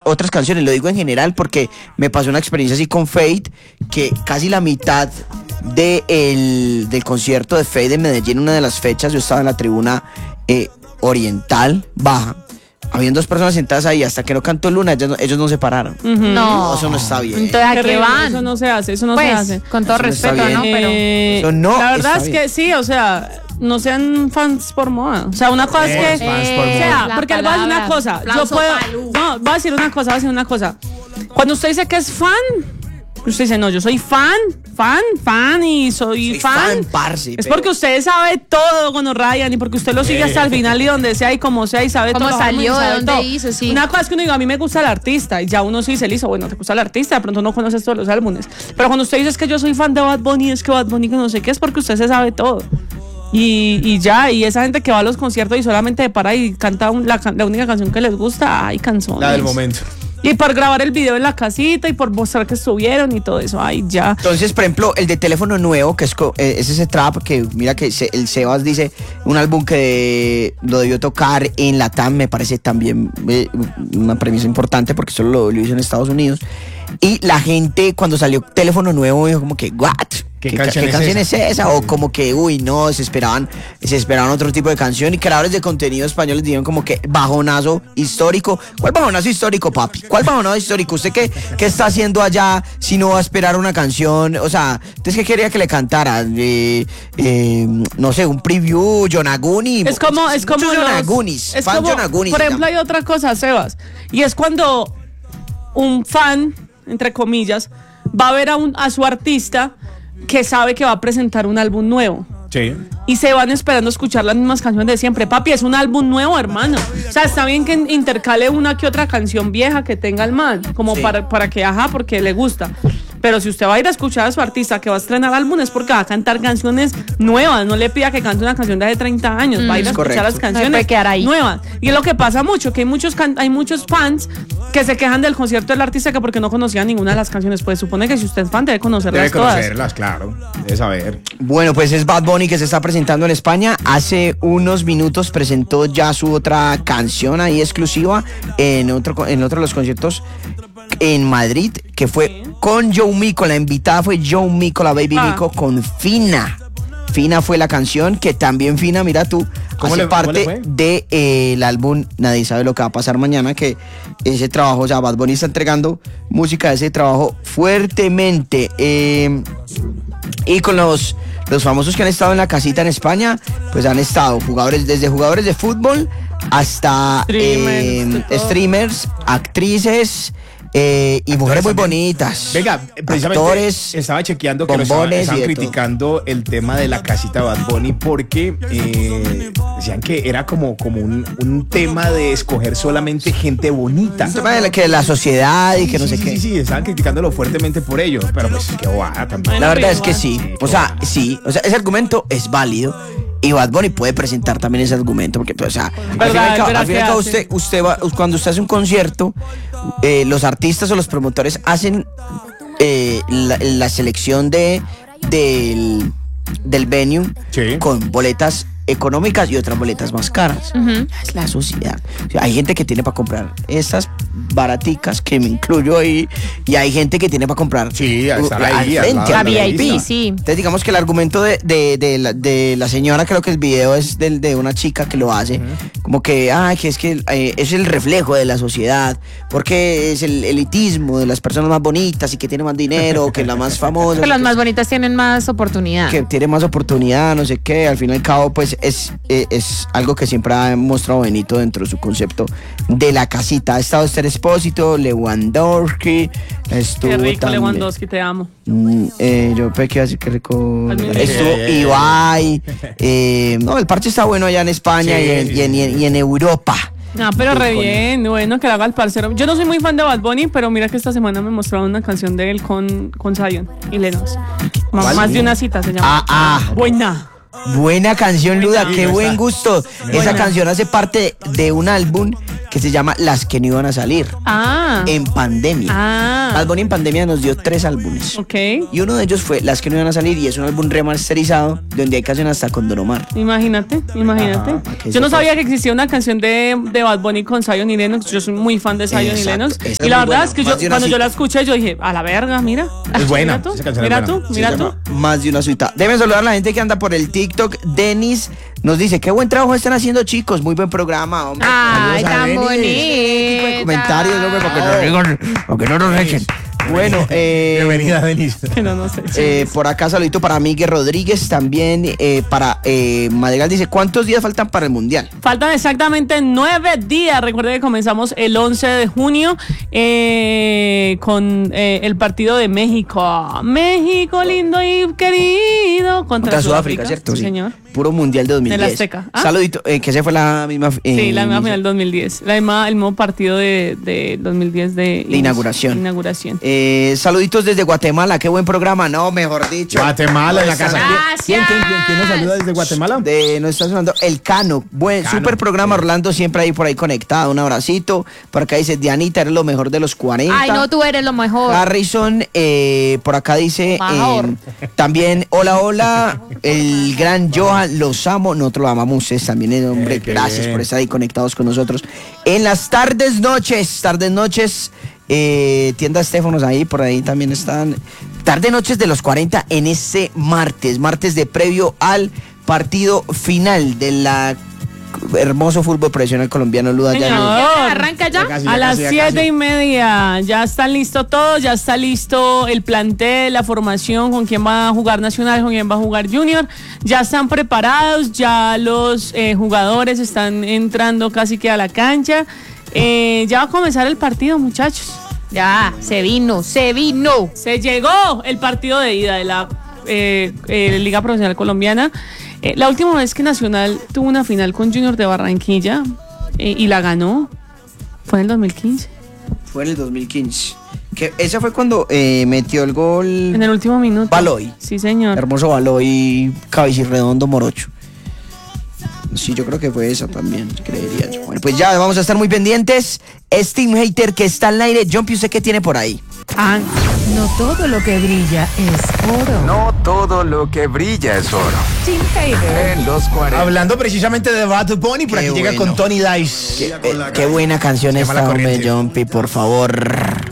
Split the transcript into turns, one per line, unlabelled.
otras canciones, lo digo en general porque me pasó una experiencia así con Fate, que casi la mitad del concierto de Fate en Medellín, una de las fechas, yo estaba en la tribuna oriental baja. Habían 2 personas sentadas ahí, hasta que no cantó Luna, ellos no se pararon.
No,
eso no está bien.
Entonces, ¿a qué van?
Eso no se hace, eso no
pues,
se hace.
Con todo respeto, ¿no? Pero
eso no
la verdad
está
es
bien.
que sí, o sea, no sean fans por moda. O sea, una cosa es que...
fans por
o sea,
moda.
porque voy a decir una cosa. Yo puedo... No, voy a decir una cosa. Cuando usted dice que es fan, usted dice, no, yo soy fan y soy fan.
Parce,
Es porque usted sabe todo con Ryan y porque usted lo sigue hasta el final y donde sea y como sea y sabe
cómo
todo.
salió,
sabe
de dónde
todo.
hizo, sí.
Una cosa es que uno diga, a mí me gusta el artista y ya uno sí se le hizo, bueno, te gusta el artista, de pronto no conoces todos los álbumes. Pero cuando usted dice que yo soy fan de Bad Bunny, es que Bad Bunny que no sé qué, es porque usted se sabe todo. Y ya, y esa gente que va a los conciertos y solamente para y canta la única canción que les gusta, ay, canciones.
La del momento.
Y por grabar el video en la casita y por mostrar que estuvieron y todo eso, ay, ya.
Entonces, por ejemplo, el de Teléfono Nuevo, que es ese trap, que mira que el Sebas dice, un álbum que lo debió tocar en Latam, me parece también una premisa importante, porque solo lo hizo en Estados Unidos. Y la gente, cuando salió Teléfono Nuevo, dijo como que, ¿what?
¿Qué
canción es esa? O como que, uy, no, se esperaban otro tipo de canción. Y creadores de contenido españoles dijeron como que bajonazo histórico. ¿Cuál bajonazo histórico, papi? ¿Cuál bajonazo histórico? ¿Usted qué está haciendo allá si no va a esperar una canción? O sea, ¿usted qué quería que le cantara? No sé, un preview, Yonaguni.
Es como
Yonagunis,
es
fan
como,
Yonagunis.
por ejemplo, hay otra cosa, Sebas, y es cuando un fan, entre comillas, va a ver a su artista que sabe que va a presentar un álbum nuevo.
Sí.
Y se van esperando escuchar las mismas canciones de siempre. Papi, es un álbum nuevo, hermano. O sea, está bien que intercale una que otra canción vieja que tenga el man, como sí, para que, porque le gusta. Pero si usted va a ir a escuchar a su artista que va a estrenar álbum es porque va a cantar canciones nuevas. No le pida que cante una canción de hace 30 años. Va a ir a escuchar las canciones nuevas. Y es lo que pasa mucho, que hay muchos fans que se quejan del concierto del artista que porque no conocían ninguna de las canciones. Pues supone que si usted es fan debe conocerlas todas.
Debe conocerlas, claro. Debe saber.
Bueno, pues es Bad Bunny que se está presentando en España. Hace unos minutos presentó ya su otra canción ahí exclusiva en otro de los conciertos en Madrid, que fue con Joe Mico. La invitada fue Joe Mico, la Baby Mico, con Fina. Fina fue la canción, que también Fina, mira tú, hace parte del álbum Nadie Sabe Lo Que Va a Pasar Mañana, que ese trabajo, o sea, Bad Bunny está entregando música de ese trabajo fuertemente. Y con los famosos que han estado en la casita en España, pues han estado desde jugadores de fútbol hasta streamers, actrices, y mujeres muy bonitas.
Venga, precisamente
actores,
estaba chequeando que estaban criticando el tema de la casita Bad Bunny porque decían que era como un tema de escoger solamente gente bonita.
Un tema de la sociedad y que no sé qué.
Sí, estaban criticándolo fuertemente por ello, pero pues qué bobada también.
La verdad es que sí. O sea, ese argumento es válido. Y Bad Bunny puede presentar también ese argumento, porque, pues, o sea, al final usted va, cuando usted hace un concierto, los artistas o los promotores hacen la selección del venue, sí, con boletas económicas y otras boletas más caras. Es la sociedad. O sea, hay gente que tiene para comprar estas baraticas, que me incluyo ahí, y hay gente que tiene para comprar
la VIP, sí.
Entonces digamos que el argumento de la señora, creo que el video es de una chica que lo hace, como que es el reflejo de la sociedad, porque es el elitismo de las personas más bonitas y que tienen más dinero, que las más famosas.
Que las más bonitas tienen más oportunidad.
Que tienen más oportunidad, no sé qué. Al fin y al cabo, pues es algo que siempre ha mostrado Benito dentro de su concepto de la casita. Ha estado Esther Expósito, Lewandowski, estuvo
qué rico,
también,
Lewandowski, te amo.
Yo pensé que así que rico. Estuvo Ibai. El parche está bueno allá en España, sí, y en Europa.
No, pero re bien, bueno, que lo haga el parcero. Yo no soy muy fan de Bad Bunny, pero mira que esta semana me mostraron una canción de él con Zion y Lennox. Más de una cita se llama. Buena
canción, Luda, qué buen gusto.
Buena.
Esa canción hace parte de un álbum que que se llama Las que no iban a salir. En pandemia. Bad Bunny en pandemia nos dio 3 álbumes.
Ok.
Y uno de ellos fue Las que no iban a salir, y es un álbum remasterizado donde hay canciones hasta con Don Omar.
Imagínate. Yo no sabía que existía una canción de Bad Bunny con Zion y Lennox. Yo soy muy fan de Zion y Lennox. Y la verdad es que cuando yo la escuché, yo dije, a la verga, mira.
Es buena.
Mira tú.
Más de una suita. Deben saludar a la gente que anda por el TikTok. Denis nos dice, qué buen trabajo están haciendo, chicos. Muy buen programa, hombre.
Ay, tan bonito.
Comentarios, hombre, para que no nos echen. Bueno,
bienvenida, Denise.
No sé.
Por acá saludito para Miguel Rodríguez, también para Madrigal dice, ¿cuántos días faltan para el Mundial?
Faltan exactamente 9 días. Recuerden que comenzamos el 11 de junio con el partido de México. México lindo y querido contra Sudáfrica,
¿cierto?
Sí, señor.
Puro Mundial de 2010.
De la Azteca.
Saludito, que ese fue la misma...
sí, la misma final 2010. El mismo partido de 2010 de
inauguración. Saluditos desde Guatemala, qué buen programa, no, mejor dicho.
Guatemala en la casa.
Gracias.
¿Quién nos saluda desde Guatemala?
Nos está sonando el Cano. Super programa, Orlando, siempre ahí por ahí conectado. Un abracito. Por acá dice, Dianita, eres lo mejor de los 40.
Ay, no, tú eres lo mejor.
Harrison, por acá dice, también, hola, el gran Johan, los amo. Nosotros lo amamos, ustedes también, hombre. Gracias por estar ahí conectados con nosotros. En las tardes, noches, tienda Estéfanos ahí, por ahí también están. Tarde noches de los 40 en ese martes de previo al partido final de la hermoso fútbol profesional colombiano. Luda,
arranca ya.
A las 7:30 ya está listo todo, ya está listo el plantel, la formación, con quién va a jugar Nacional, con quién va a jugar Junior. Ya están preparados, ya los jugadores están entrando casi que a la cancha. Ya va a comenzar el partido, muchachos.
Ya, se vino.
Se llegó el partido de ida de la Liga Profesional Colombiana. La última vez que Nacional tuvo una final con Junior de Barranquilla y la ganó fue en el 2015.
Fue en el 2015. Esa fue cuando metió el gol.
En el último minuto.
Baloy.
Sí, señor.
Hermoso Baloy, cabecirredondo morocho. Sí, yo creo que fue esa también, creería yo. Bueno, pues ya vamos a estar muy pendientes. Steam Hater que está al aire. Jumpy, ¿usted qué tiene por ahí?
No todo lo que brilla es oro.
No todo lo que brilla es oro.
Steam Hater.
En los 40.
Hablando precisamente de Bad Bunny, por aquí llega con Tony Dice.
Qué buena canción esta, hombre, Jumpy, por favor.